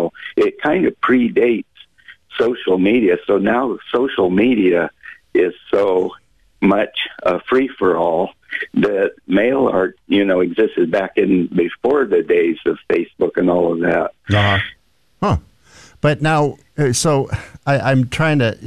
it kind of predates social media. So now social media is so much free-for-all that mail art, existed back in before the days of Facebook and all of that. Huh. But now, so I'm trying to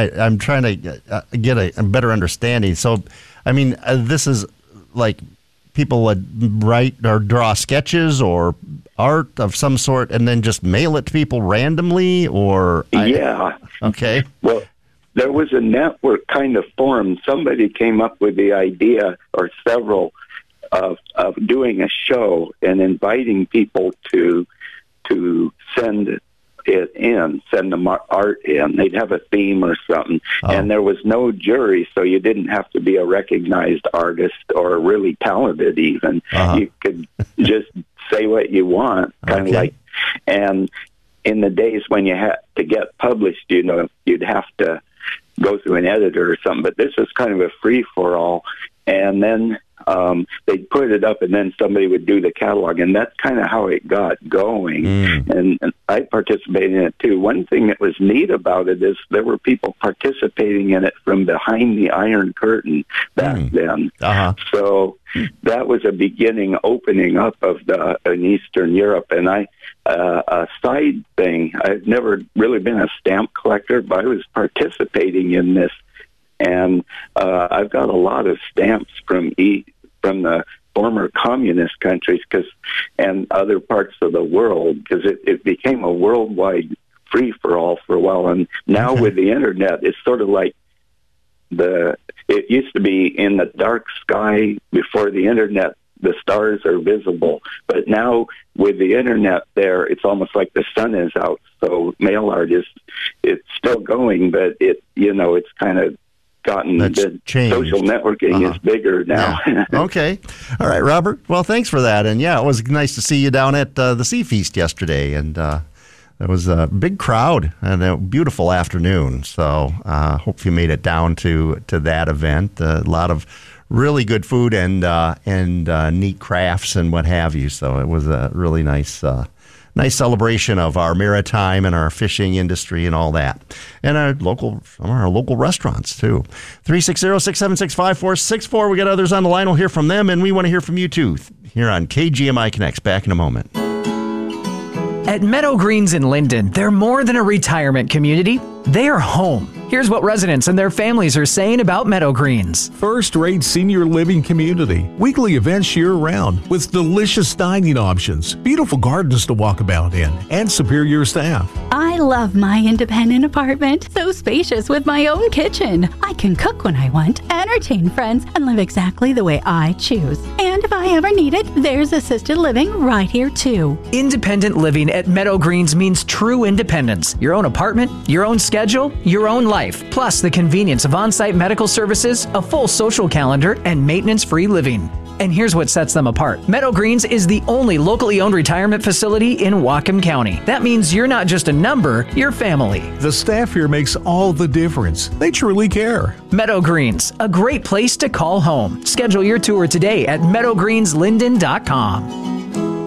get a better understanding. So, I mean, this is like people would write or draw sketches or art of some sort and then just mail it to people randomly, or? Yeah. Okay. Well, there was a network kind of formed. Somebody came up with the idea, or several, of doing a show and inviting people to send it in, send them art in. They'd have a theme or something. And there was no jury, so you didn't have to be a recognized artist or really talented even. You could just say what you want, kind of like. And in the days when you had to get published, you'd have to go through an editor or something. But this was kind of a free-for-all. And then they'd put it up, and then somebody would do the catalog, and that's kind of how it got going. And I participated in it too. One thing that was neat about it is there were people participating in it from behind the Iron Curtain back then. So that was a beginning opening up of in Eastern Europe. And a side thing, I've never really been a stamp collector, but I was participating in this. And I've got a lot of stamps from the former communist countries and other parts of the world, because it became a worldwide free-for-all for a while. And now with the Internet, it's sort of like it used to be in the dark sky before the Internet, the stars are visible. But now with the Internet it's almost like the sun is out. So mail art it's still going, but it's kind of gotten the social networking is bigger now. Yeah. Okay. All right, Robert. Well, thanks for that. And yeah, it was nice to see you down at the Sea Feast yesterday. And there was a big crowd and a beautiful afternoon. So hope you made it down to that event. A lot of really good food and neat crafts and what have you. So it was a really nice celebration of our maritime and our fishing industry and all that. And our local restaurants, too. 360-676-5464. We got others on the line. We'll hear from them, and we want to hear from you, too, here on KGMI Connects. Back in a moment. At Meadow Greens in Linden, they're more than a retirement community. They are home. Here's what residents and their families are saying about Meadow Greens. First-rate senior living community. Weekly events year-round with delicious dining options, beautiful gardens to walk about in, and superior staff. I love my independent apartment. So spacious with my own kitchen. I can cook when I want, entertain friends, and live exactly the way I choose. And if I ever need it, there's assisted living right here, too. Independent living at Meadow Greens means true independence. Your own apartment, your own schedule, your own life, plus the convenience of on-site medical services, a full social calendar, and maintenance-free living. And here's what sets them apart. Meadow Greens is the only locally owned retirement facility in Whatcom County. That means you're not just a number, you're family. The staff here makes all the difference. They truly care. Meadow Greens, a great place to call home. Schedule your tour today at meadowgreenslinden.com.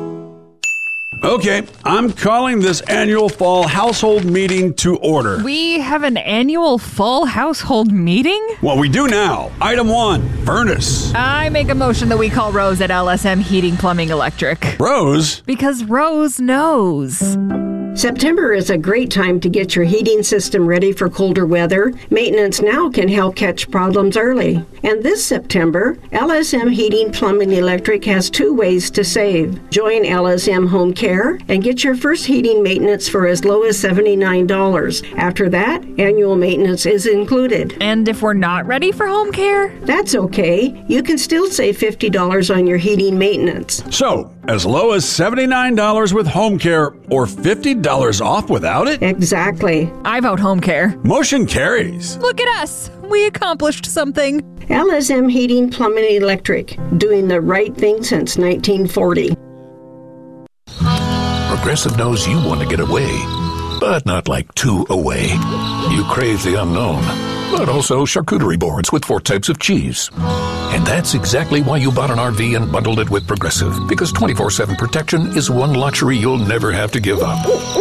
Okay, I'm calling this annual fall household meeting to order. We have an annual fall household meeting? Well, we do now. Item 1, furnace. I make a motion that we call Rose at LSM Heating, Plumbing, Electric. Rose? Because Rose knows. September is a great time to get your heating system ready for colder weather. Maintenance now can help catch problems early. And this September, LSM Heating, Plumbing, Electric has 2 ways to save. Join LSM Home Care and get your first heating maintenance for as low as $79. After that, annual maintenance is included. And if we're not ready for home care? That's okay. You can still save $50 on your heating maintenance. So, as low as $79 with home care or $50 off without it? Exactly. I vote home care. Motion carries. Look at us. We accomplished something. LSM Heating, Plumbing, Electric. Doing the right thing since 1940. Progressive knows you want to get away, but not like 2 away. You crave the unknown, but also charcuterie boards with 4 types of cheese. And that's exactly why you bought an RV and bundled it with Progressive, because 24/7 protection is one luxury you'll never have to give up.